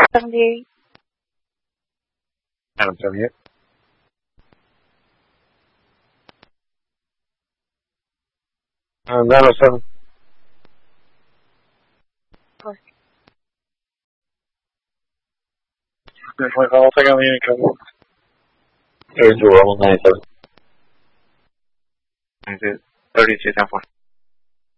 datang di non so niente. Non lo so. Poi fa volta che mi cavo. E giuro, non è stato. 30 seconds.